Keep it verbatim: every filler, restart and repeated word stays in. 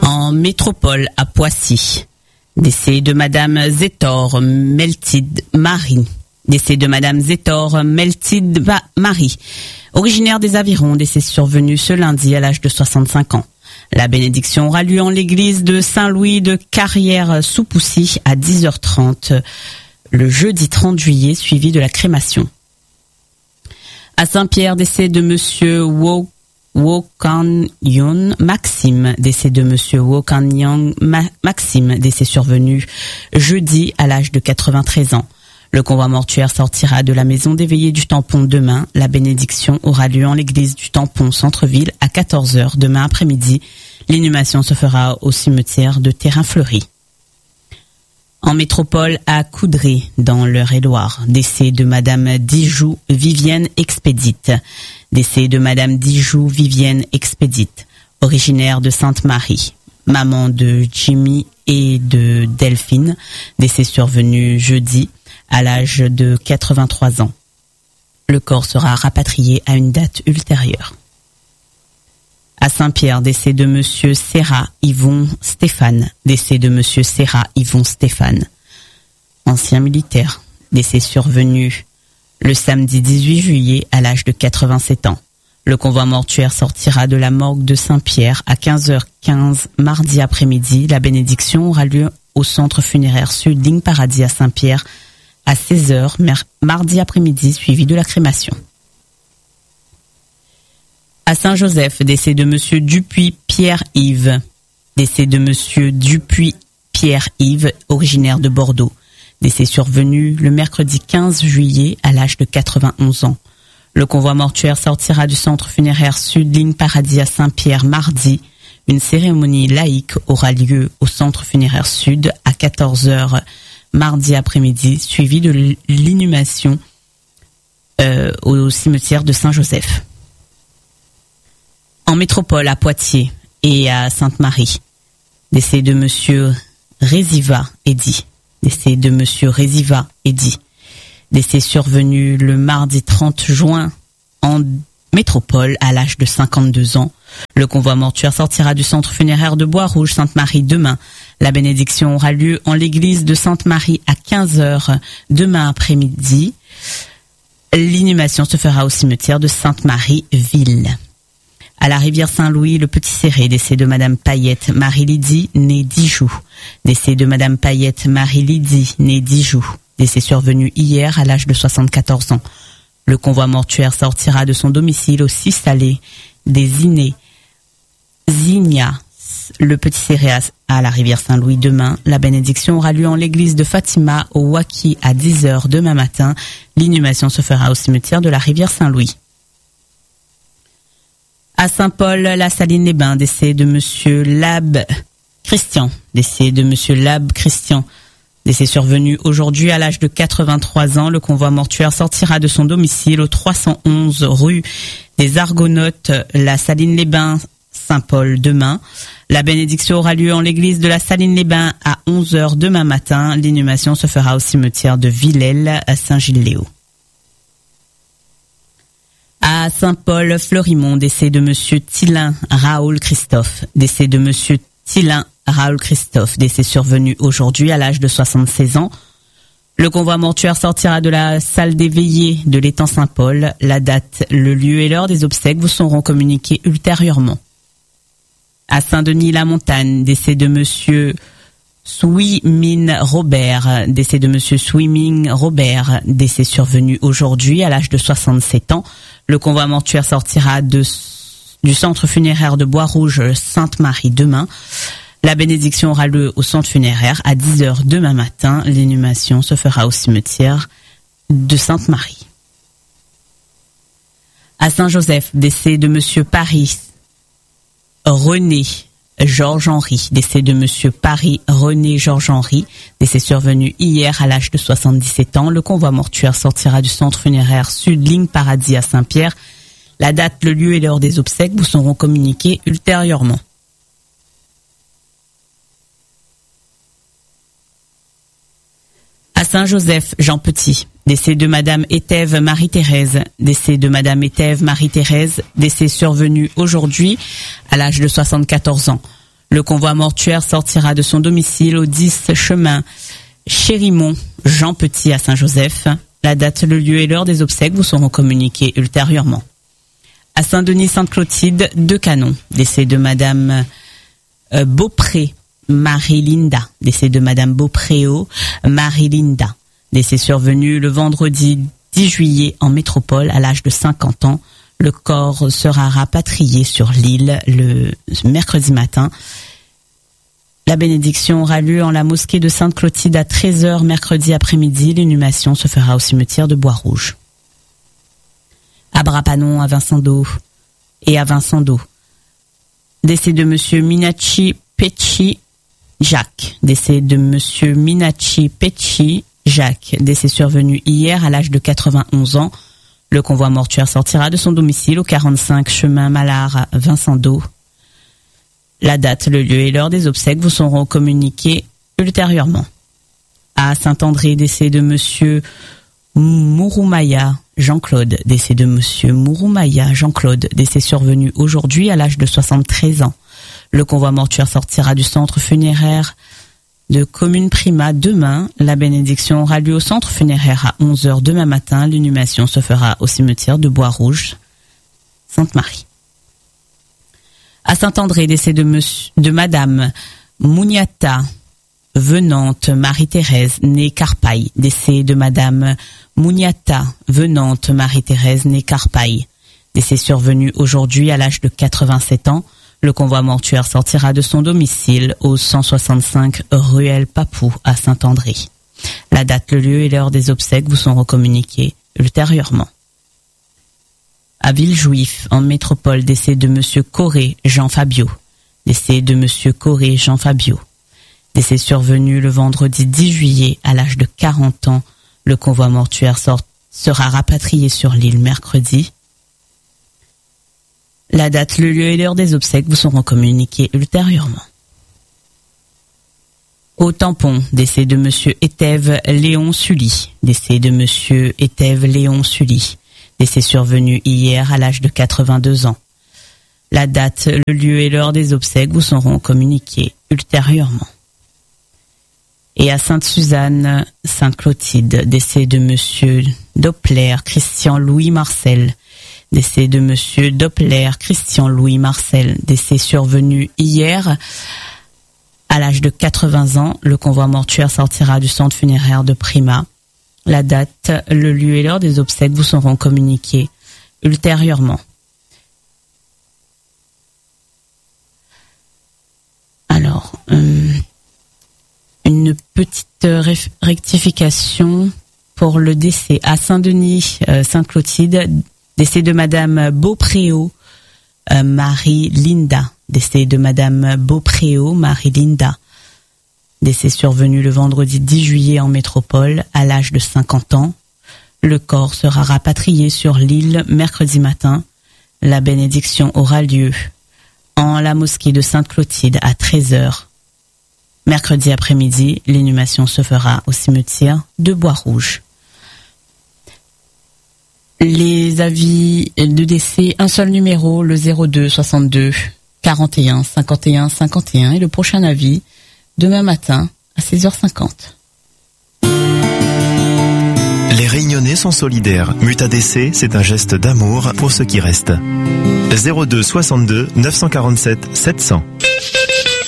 En métropole à Poissy, décès de Madame Zétor Meltide Marie. Décès de Madame Zétor Meltide Marie, originaire des Avirons, décès survenu ce lundi à l'âge de soixante-cinq ans. La bénédiction aura lieu en l'église de Saint-Louis de Carrière-sous-Poussy à dix heures trente, le jeudi trente juillet, suivi de la crémation. À Saint-Pierre, décès de Monsieur Wo Wokan-Yon Maxime, décès de Monsieur Wokan-Yon Maxime, décès survenu jeudi à l'âge de quatre-vingt-treize ans. Le convoi mortuaire sortira de la maison des veillées du Tampon demain. La bénédiction aura lieu en l'église du Tampon centre-ville à quatorze heures demain après-midi. L'inhumation se fera au cimetière de Terrain-Fleuri. En métropole à Coudray, dans l'Eure-et-Loire, décès de Madame Dijoux Vivienne Expédite. Décès de Madame Dijoux Vivienne Expédite, originaire de Sainte-Marie, maman de Jimmy et de Delphine, décès survenu jeudi à l'âge de quatre-vingt-trois ans. Le corps sera rapatrié à une date ultérieure. À Saint-Pierre, décès de Monsieur Serra Yvon Stéphane, décès de Monsieur Serra Yvon Stéphane, ancien militaire, décès survenu le samedi dix-huit juillet à l'âge de quatre-vingt-sept ans. Le convoi mortuaire sortira de la morgue de Saint-Pierre à quinze heures quinze mardi après-midi. La bénédiction aura lieu au centre funéraire Sud Ligne Paradis à Saint-Pierre à seize heures mardi après-midi, suivi de la crémation. À Saint-Joseph, décès de Monsieur Dupuis Pierre-Yves, décès de Monsieur Dupuis Pierre-Yves, originaire de Bordeaux, décès survenu le mercredi quinze juillet à l'âge de quatre-vingt-onze ans. Le convoi mortuaire sortira du centre funéraire Sud Ligne Paradis à Saint-Pierre mardi. Une cérémonie laïque aura lieu au centre funéraire Sud à quatorze heures mardi après-midi, suivi de l'inhumation euh, au cimetière de Saint-Joseph. En métropole à Poitiers et à Sainte-Marie, décès de Monsieur Réziva Eddy, décès de Monsieur Réziva Eddy, décès survenu le mardi trente juin en métropole à l'âge de cinquante-deux ans. Le convoi mortuaire sortira du centre funéraire de Bois-Rouge Sainte-Marie demain. La bénédiction aura lieu en l'église de Sainte-Marie à quinze heures demain après-midi. L'inhumation se fera au cimetière de Sainte-Marie-Ville. À la rivière Saint-Louis, le Petit Serré, décès de Madame Payette Marie-Lydie, née Dijoux. Décès de Madame Payette Marie-Lydie, née Dijoux. Décès survenu hier à l'âge de soixante-quatorze ans. Le convoi mortuaire sortira de son domicile au six allées des Inés, Zigna, le Petit Serré à la rivière Saint-Louis demain. La bénédiction aura lieu en l'église de Fatima au Waki à dix heures demain matin. L'inhumation se fera au cimetière de la rivière Saint-Louis. À Saint-Paul, la Saline-les-Bains, décès de Monsieur Lab Christian, décès de Monsieur Lab Christian, décès survenu aujourd'hui à l'âge de quatre-vingt-trois ans. Le convoi mortuaire sortira de son domicile au trois cent onze rue des Argonautes, la Saline-les-Bains, Saint-Paul demain. La bénédiction aura lieu en l'église de la Saline-les-Bains à onze heures demain matin. L'inhumation se fera au cimetière de Villèle à Saint-Gilles-Léo. À Saint-Paul, Fleurimont, décès de Monsieur Thilin Raoul Christophe, décès de Monsieur Thilin Raoul Christophe, décès survenu aujourd'hui à l'âge de soixante-seize ans. Le convoi mortuaire sortira de la salle des veillées de l'étang Saint-Paul. La date, le lieu et l'heure des obsèques vous seront communiqués ultérieurement. À Saint-Denis-la-Montagne, décès de Monsieur Souimin Robert, décès de Monsieur Souimin Robert, décès survenu aujourd'hui à l'âge de soixante-sept ans. Le convoi mortuaire sortira de, du centre funéraire de Bois-Rouge Sainte-Marie demain. La bénédiction aura lieu au centre funéraire à dix heures demain matin. L'inhumation se fera au cimetière de Sainte-Marie. À Saint-Joseph, décès de Monsieur Paris René Georges-Henri, décès de Monsieur Paris René Georges-Henri, décès survenu hier à l'âge de soixante-dix-sept ans. Le convoi mortuaire sortira du centre funéraire Sud Ligne Paradis à Saint-Pierre. La date, le lieu et l'heure des obsèques vous seront communiqués ultérieurement. À Saint-Joseph, Jean Petit, décès de Madame Éthève Marie-Thérèse, décès de Madame Éthève Marie-Thérèse, décès survenu aujourd'hui à l'âge de soixante-quatorze ans. Le convoi mortuaire sortira de son domicile au dix chemin Chérimont, Jean Petit à Saint-Joseph. La date, le lieu et l'heure des obsèques vous seront communiqués ultérieurement. À Saint-Denis-Sainte-Clotilde, deux canons. Décès de Madame euh, Beaupré, Marie-Linda. Décès de Madame Beaupréau, Marie-Linda. Décès survenu le vendredi dix juillet en métropole à l'âge de cinquante ans. Le corps sera rapatrié sur l'île le mercredi matin. La bénédiction aura lieu en la mosquée de Sainte-Clotilde à treize heures mercredi après-midi. L'inhumation se fera au cimetière de Bois-Rouge. À Brapanon, à Vincent-d'Eau et à Vincent-d'Eau. Décès de Monsieur Minacci Pecci Jacques. Décès de Monsieur Minacci Pecci Jacques. Décès survenu hier à l'âge de quatre-vingt-onze ans. Le convoi mortuaire sortira de son domicile au quarante-cinq chemin Malard, Vincent-d'Eau. La date, le lieu et l'heure des obsèques vous seront communiqués ultérieurement. À Saint-André, décès de Monsieur Mouroumaya Jean-Claude. Décès de Monsieur Mouroumaya Jean-Claude. Décès survenu aujourd'hui à l'âge de soixante-treize ans. Le convoi mortuaire sortira du centre funéraire de Commune Prima demain. La bénédiction aura lieu au centre funéraire à onze heures demain matin. L'inhumation se fera au cimetière de Bois-Rouge, Sainte-Marie. À Saint-André, décès de, monsieur, de Madame Mouniata Venante Marie-Thérèse, née Carpaille. Décès de Madame Mouniata Venante Marie-Thérèse, née Carpaille. Décès survenu aujourd'hui à l'âge de quatre-vingt-sept ans. Le convoi mortuaire sortira de son domicile au cent soixante-cinq ruelle Papou à Saint-André. La date, le lieu et l'heure des obsèques vous seront communiqués ultérieurement. À Villejuif, en métropole, décès de Monsieur Corré Jean Fabio. Décès de Monsieur Corré Jean Fabio. Décès survenu le vendredi dix juillet à l'âge de quarante ans. Le convoi mortuaire sort, sera rapatrié sur l'île mercredi. La date, le lieu et l'heure des obsèques vous seront communiqués ultérieurement. Au Tampon, décès de Monsieur Étève Léon Sully. Décès de Monsieur Étève Léon Sully. Décès survenu hier à l'âge de quatre-vingt-deux ans. La date, le lieu et l'heure des obsèques vous seront communiqués ultérieurement. Et à Sainte-Suzanne, Sainte-Clotilde, décès de Monsieur Doppler Christian Louis Marcel. Décès de Monsieur Doppler Christian Louis Marcel. Décès survenu hier à l'âge de quatre-vingts ans. Le convoi mortuaire sortira du centre funéraire de Prima. La date, le lieu et l'heure des obsèques vous seront communiqués ultérieurement. Alors, euh, une petite rectification pour le décès à Saint-Denis, euh, Sainte-Clotilde, décès de Madame Beaupréau, euh, Marie-Linda. Décès de Madame Beaupréau, Marie-Linda. Décès survenu le vendredi dix juillet en métropole à l'âge de cinquante ans. Le corps sera rapatrié sur l'île mercredi matin. La bénédiction aura lieu en la mosquée de Sainte-Clotilde à treize heures. Mercredi après-midi, l'inhumation se fera au cimetière de Bois-Rouge. Les avis de décès, un seul numéro, le zéro deux soixante-deux quarante et un cinquante et un cinquante et un, et le prochain avis demain matin à seize heures cinquante. Les Réunionnais sont solidaires. Muta D C, c'est un geste d'amour pour ceux qui restent. zéro deux soixante-deux neuf cent quarante-sept sept cents.